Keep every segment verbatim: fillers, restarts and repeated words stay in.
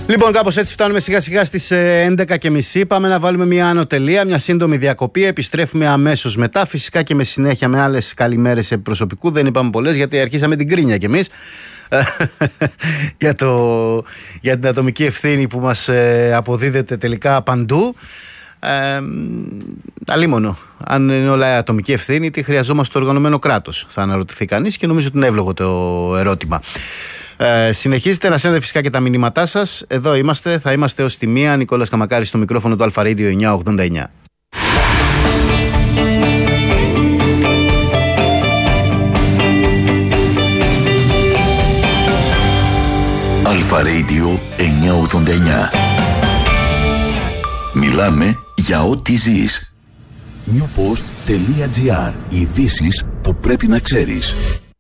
Λοιπόν, κάπως έτσι φτάνουμε σιγά σιγά στις έντεκα και μισή. Πάμε να βάλουμε μια ανωτελεία, μια σύντομη διακοπή. Επιστρέφουμε αμέσως μετά. Φυσικά και με συνέχεια με άλλες καλημέρες προσωπικού. Δεν είπαμε πολλές γιατί αρχίσαμε την κρίνια κι εμείς για, το, για την ατομική ευθύνη που μας αποδίδεται τελικά παντού. Ε, αλίμονο. Αν είναι όλα ατομική ευθύνη, τι χρειαζόμαστε το οργανωμένο κράτος, θα αναρωτηθεί κανείς, και νομίζω ότι είναι εύλογο το ερώτημα. Ε, συνεχίζετε να στέλνετε φυσικά και τα μηνύματά σας. Εδώ είμαστε, θα είμαστε ως τη μία. Νικόλας Καμακάρης στο μικρόφωνο του Αλφα Radio εννιακόσια ογδόντα εννιά. Αλφα Radio εννιακόσια ογδόντα εννιά. Μιλάμε για ό,τι ζεις. newpost.gr. Ειδήσεις που πρέπει να ξέρεις.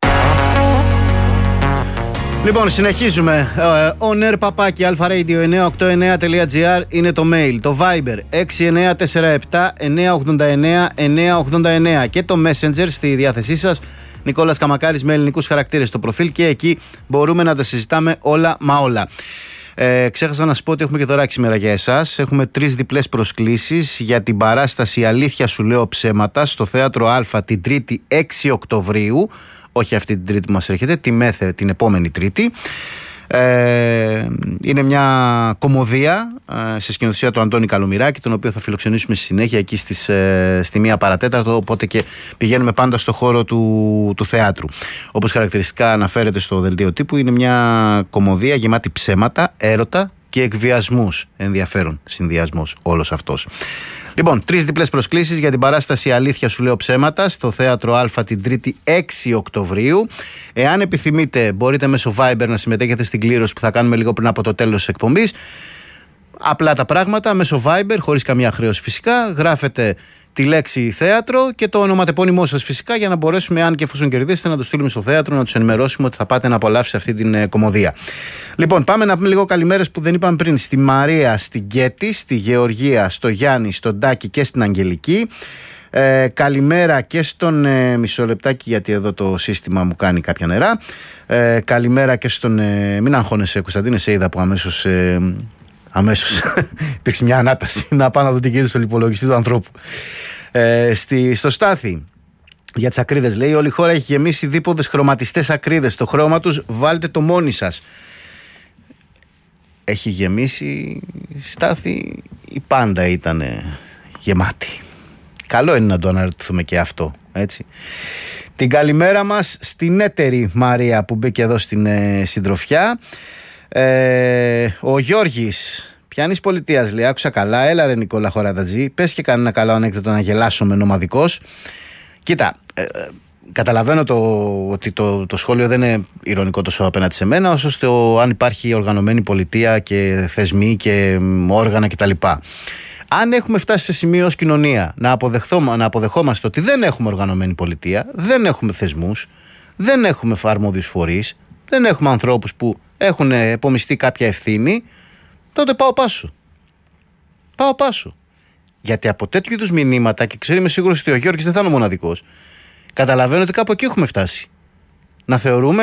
Λοιπόν, συνεχίζουμε. On air παπάκι alfaradio εννιακόσια ογδόντα εννιά τελεία τζι άρ είναι το mail. Το Viber έξι εννιά τέσσερα επτά εννιακόσια ογδόντα εννιά εννιακόσια ογδόντα εννιά και το Messenger στη διάθεσή σας. Νικόλας Καμακάρης με ελληνικούς χαρακτήρες στο προφίλ, και εκεί μπορούμε να τα συζητάμε όλα μα όλα. Ε, ξέχασα να σας πω ότι έχουμε και δωράκι σήμερα για εσάς. Έχουμε τρεις διπλές προσκλήσεις για την παράσταση Αλήθεια Σου Λέω Ψέματα στο Θέατρο Α την Τρίτη έξι Οκτωβρίου. Όχι αυτή την Τρίτη που μας έρχεται, τη μέθε την επόμενη Τρίτη. Ε, είναι μια κωμωδία ε, σε σκηνοθεσία του Αντώνη Καλομηράκη, τον οποίο θα φιλοξενήσουμε στη συνέχεια εκεί στις, ε, στη μία παρατέταρτο, οπότε και πηγαίνουμε πάντα στο χώρο του, του θεάτρου. Όπως χαρακτηριστικά αναφέρεται στο δελτίο τύπου, είναι μια κωμωδία γεμάτη ψέματα, έρωτα και εκβιασμούς. Ενδιαφέρον συνδυασμός όλος αυτός. Λοιπόν, τρεις διπλές προσκλήσεις για την παράσταση Αλήθεια Σου Λέω Ψέματα στο Θέατρο Α την Τρίτη έξι Οκτωβρίου. Εάν επιθυμείτε, μπορείτε μέσω Viber να συμμετέχετε στην κλήρωση που θα κάνουμε λίγο πριν από το τέλος της εκπομπής. Απλά τα πράγματα, μέσω Viber, χωρίς καμία χρέωση φυσικά. Γράφετε τη λέξη θέατρο και το ονοματεπώνυμό σας φυσικά, για να μπορέσουμε, αν και εφόσον κερδίσετε, να το στείλουμε στο θέατρο, να τους ενημερώσουμε ότι θα πάτε να απολαύσετε αυτή την ε, κωμωδία. Λοιπόν, πάμε να πούμε λίγο καλημέρες που δεν είπαμε πριν. Στη Μαρία, στην Κέτη, στη Γεωργία, στο Γιάννη, στον Τάκη και στην Αγγελική. Ε, καλημέρα και στον ε, μισό λεπτάκι, γιατί εδώ το σύστημα μου κάνει κάποια νερά. Ε, καλημέρα και στον ε, μην αγχώνεσαι Κωνσταντίνε, σε είδα που αμέσως ε, αμέσως υπήρξε μια ανάταση να πάω να δω τι γίνεται στο λιπολογιστή του ανθρώπου. Ε, στη, στο Στάθη, για τις ακρίδες λέει: όλη η χώρα έχει γεμίσει δίποδες χρωματιστές ακρίδες. Το χρώμα τους βάλτε το μόνοι σας. Έχει γεμίσει, Στάθη, η πάντα ήταν γεμάτη. Καλό είναι να το αναρωτηθούμε και αυτό, έτσι. Την καλημέρα μας στην έτερη Μαρία που μπήκε εδώ στην ε, συντροφιά. Ε, ο Γιώργης, πιάνεις πολιτείας, λέει: άκουσα καλά, έλα ρε Νικόλα Χωραδατζή, πες και κανένα καλό ανέκδοτο να γελάσω με νομαδικός. Κοίτα, ε, ε, καταλαβαίνω το, ότι το, το σχόλιο δεν είναι ειρωνικό τόσο απέναντι σε μένα, ώστε ο, αν υπάρχει οργανωμένη πολιτεία και θεσμοί και όργανα κτλ. Αν έχουμε φτάσει σε σημείο ως κοινωνία να, να αποδεχόμαστε ότι δεν έχουμε οργανωμένη πολιτεία, δεν έχουμε θεσμούς, δεν έχουμε αρμόδιους φορείς, δεν έχουμε ανθρώπους που έχουν επομιστεί κάποια ευθύνη, τότε πάω πάσου. Πάω πάσου. Γιατί από τέτοιου είδους μηνύματα, και ξέρει, είμαι σίγουρος ότι ο Γιώργης δεν θα είναι ο μοναδικός, καταλαβαίνω ότι κάπου εκεί έχουμε φτάσει. Να θεωρούμε